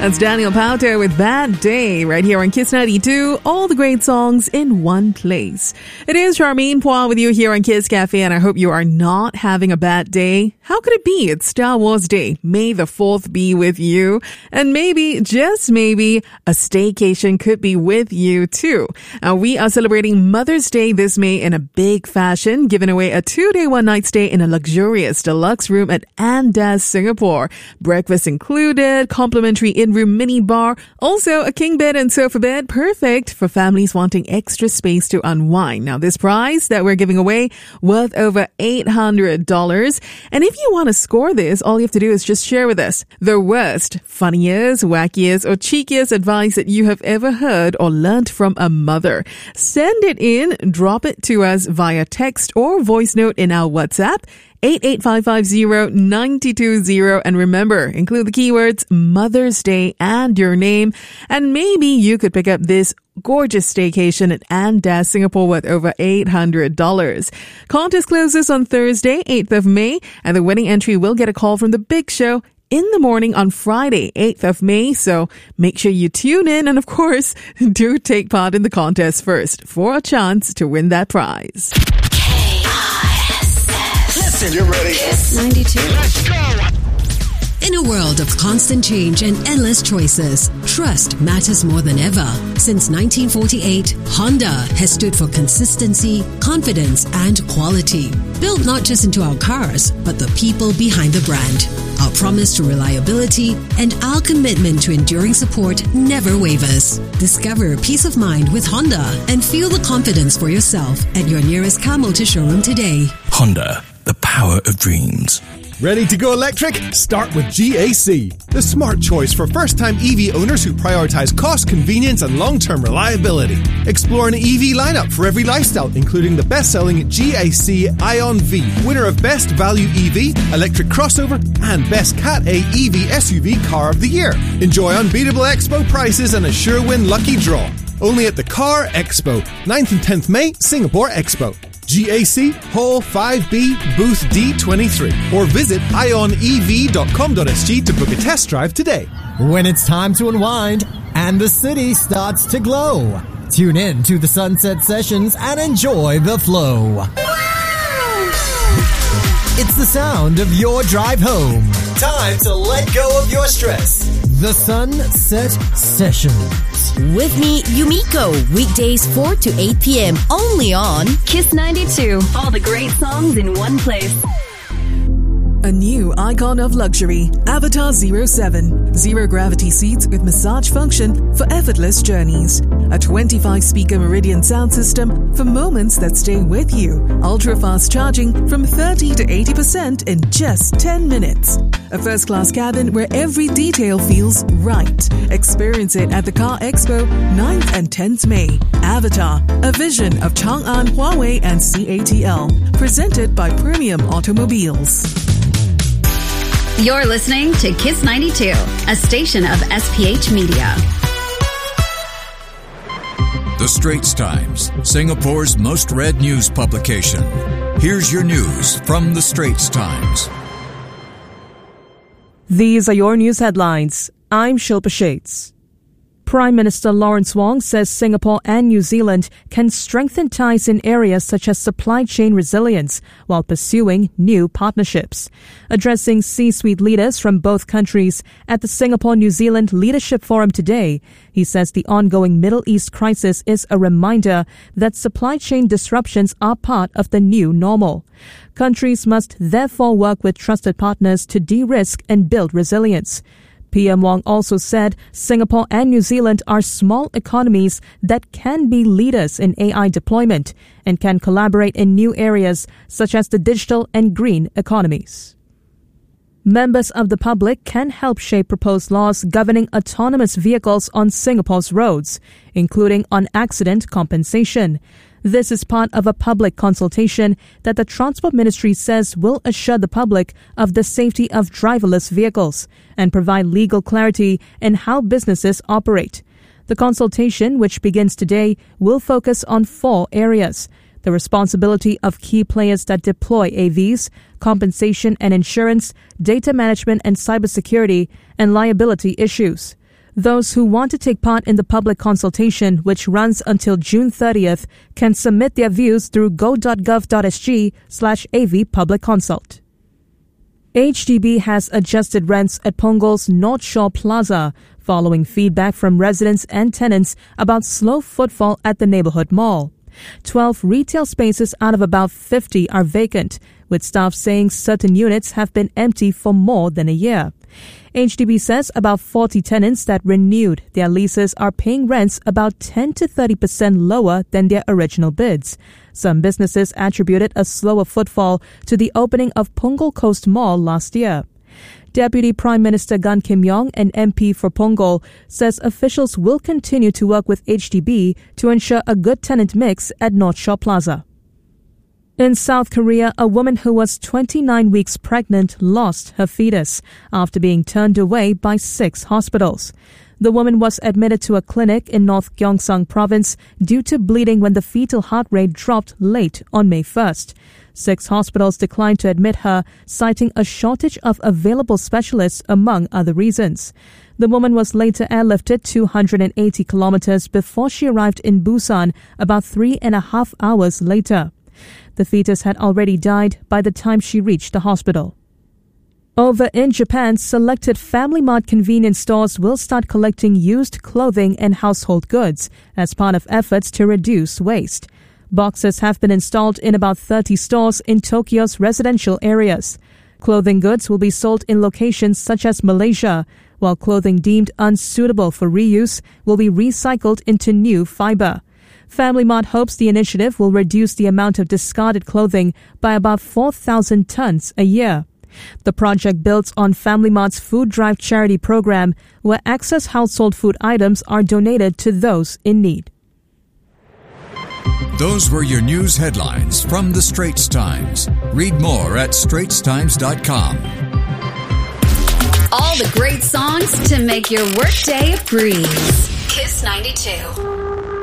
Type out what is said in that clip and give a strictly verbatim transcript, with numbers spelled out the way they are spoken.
That's Daniel Powter with Bad Day right here on Kiss ninety-two. All the great songs in one place. It is Charmaine Poir with you here on Kiss Cafe, and I hope you are not having a bad day. How could it be? It's Star Wars Day. May the fourth be with you. And maybe, just maybe, a staycation could be with you too. Uh, we are celebrating Mother's Day this May in a big fashion, giving away a two-day, one-night stay in a luxurious deluxe room at Andaz, Singapore. Breakfast included, complimentary in-room mini bar, also a king bed and sofa bed, perfect for families wanting extra space to unwind. Now, this prize that we're giving away worth over eight hundred dollars. And if you want to score this, all you have to do is just share with us the worst, funniest, wackiest, or cheekiest advice that you have ever heard or learned from a mother. Send it in, drop it to us via text or voice note in our WhatsApp, eight eight five five zero nine two zero. And remember, include the keywords Mother's Day and your name. And maybe you could pick up this gorgeous staycation at Andaz, Singapore worth over eight hundred dollars. Contest closes on Thursday, eighth of May, and the winning entry will get a call from the Big Show in the morning on Friday, eighth of May. So make sure you tune in and, of course, do take part in the contest first for a chance to win that prize. Listen, you're ready. Kiss ninety-two. Let's go. In a world of constant change and endless choices, trust matters more than ever. Since nineteen forty-eight, Honda has stood for consistency, confidence, and quality. Built not just into our cars, but the people behind the brand. Our promise to reliability and our commitment to enduring support never wavers. Discover peace of mind with Honda and feel the confidence for yourself at your nearest car motor showroom today. Honda, the power of dreams. Ready to go electric? Start with G A C, the smart choice for first-time E V owners who prioritize cost, convenience, and long-term reliability. Explore an E V lineup for every lifestyle, including the best-selling G A C Ion V, winner of Best Value E V, Electric Crossover, and Best Cat A E V S U V Car of the Year. Enjoy unbeatable Expo prices and a sure-win lucky draw. Only at the Car Expo, ninth and tenth May, Singapore Expo. G A C Hall five B Booth D twenty-three or visit ion e v dot com dot s g to book a test drive today. When it's time to unwind and the city starts to glow, tune in to the Sunset Sessions and enjoy the flow. Wow! It's the sound of your drive home. Time to let go of your stress. The Sunset Sessions. With me, Yumiko, weekdays four to eight p.m. only on Kiss ninety-two. All the great songs in one place. A new icon of luxury, Avatar zero seven. Zero gravity seats with massage function for effortless journeys. A twenty-five speaker Meridian sound system for moments that stay with you. Ultra fast charging from thirty to eighty percent in just ten minutes. A first class cabin where every detail feels right. Experience it at the Car Expo, ninth and tenth May. Avatar, a vision of Chang'an, Huawei, and C A T L. Presented by Premium Automobiles. You're listening to Kiss ninety-two, a station of S P H Media. The Straits Times, Singapore's most read news publication. Here's your news from The Straits Times. These are your news headlines. I'm Shilpa Shades. Prime Minister Lawrence Wong says Singapore and New Zealand can strengthen ties in areas such as supply chain resilience while pursuing new partnerships. Addressing C-suite leaders from both countries at the Singapore-New Zealand Leadership Forum today, he says the ongoing Middle East crisis is a reminder that supply chain disruptions are part of the new normal. Countries must therefore work with trusted partners to de-risk and build resilience. P M Wong also said Singapore and New Zealand are small economies that can be leaders in A I deployment and can collaborate in new areas such as the digital and green economies. Members of the public can help shape proposed laws governing autonomous vehicles on Singapore's roads, including on accident compensation. This is part of a public consultation that the Transport Ministry says will assure the public of the safety of driverless vehicles and provide legal clarity in how businesses operate. The consultation, which begins today, will focus on four areas: the responsibility of key players that deploy A Vs, compensation and insurance, data management and cybersecurity, and liability issues. Those who want to take part in the public consultation, which runs until June thirtieth, can submit their views through go.gov.sg slash AV Public Consult. H D B has adjusted rents at Punggol's North Shore Plaza following feedback from residents and tenants about slow footfall at the neighborhood mall. twelve retail spaces out of about fifty are vacant, with staff saying certain units have been empty for more than a year. H D B says about forty tenants that renewed their leases are paying rents about ten to thirty percent lower than their original bids. Some businesses attributed a slower footfall to the opening of Punggol Coast Mall last year. Deputy Prime Minister Gan Kim Yong, an M P for Punggol, says officials will continue to work with H D B to ensure a good tenant mix at North Shore Plaza. In South Korea, a woman who was twenty-nine weeks pregnant lost her fetus after being turned away by six hospitals. The woman was admitted to a clinic in North Gyeongsang Province due to bleeding when the fetal heart rate dropped late on May first. Six hospitals declined to admit her, citing a shortage of available specialists among other reasons. The woman was later airlifted two hundred eighty kilometers before she arrived in Busan about three and a half hours later. The fetus had already died by the time she reached the hospital. Over in Japan, selected Family Mart convenience stores will start collecting used clothing and household goods as part of efforts to reduce waste. Boxes have been installed in about thirty stores in Tokyo's residential areas. Clothing goods will be sold in locations such as Malaysia, while clothing deemed unsuitable for reuse will be recycled into new fiber. Family Mart hopes the initiative will reduce the amount of discarded clothing by about four thousand tons a year. The project builds on Family Mart's Food Drive charity program, where excess household food items are donated to those in need. Those were your news headlines from the Straits Times. Read more at straits times dot com. All the great songs to make your workday a breeze. Kiss ninety-two.